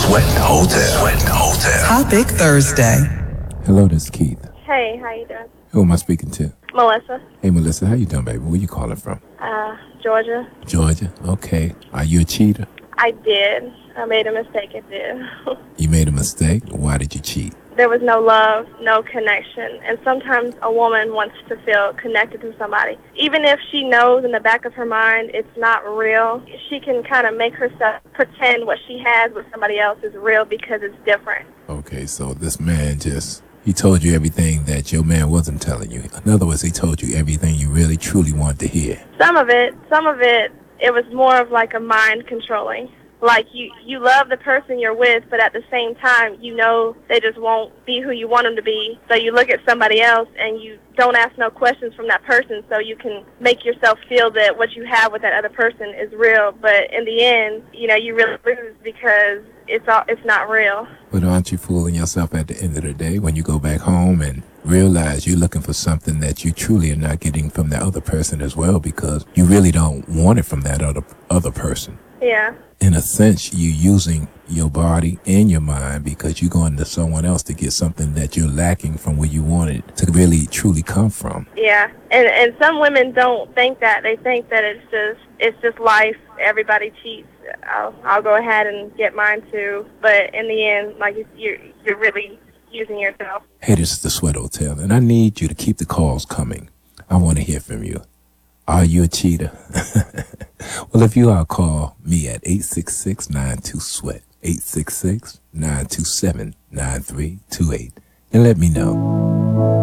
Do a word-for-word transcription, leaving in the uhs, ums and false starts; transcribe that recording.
Sweat Hotel. Sweat Hotel. Topic Thursday. Hello, this is Keith. Hey, how you doing? Who am I speaking to? Melissa. Hey, Melissa, how you doing, baby? Where you calling from? Uh, Georgia. Georgia. Okay. Are you a cheater? I did. I made a mistake. I did. You made a mistake? Why did you cheat? There was no love, no connection. And sometimes a woman wants to feel connected to somebody. Even if she knows in the back of her mind it's not real, she can kind of make herself pretend what she has with somebody else is real because it's different. Okay, so this man just, he told you everything that your man wasn't telling you. In other words, he told you everything you really, truly wanted to hear. Some of it, some of it, it was more of like a mind controlling. Like you, you love the person you're with, but at the same time, you know they just won't be who you want them to be. So you look at somebody else and you don't ask no questions from that person so you can make yourself feel that what you have with that other person is real. But in the end, you know, you really lose because it's all, it's not real. But aren't you fooling yourself at the end of the day when you go back home and realize you're looking for something that you truly are not getting from the other person as well because you really don't want it from that other other person? Yeah. In a sense, you're using your body and your mind because you're going to someone else to get something that you're lacking from where you want it to really truly come from. Yeah, and and some women don't think that. They think that it's just it's just life. Everybody cheats. I'll I'll go ahead and get mine too. But in the end, like you're you're really using yourself. Hey, this is the Sweat Hotel, and I need you to keep the calls coming. I want to hear from you. Are you a cheater? Well, if you are, call me at eight six six, nine two, SWEAT, eight six six, nine two seven, nine three two eight, and let me know.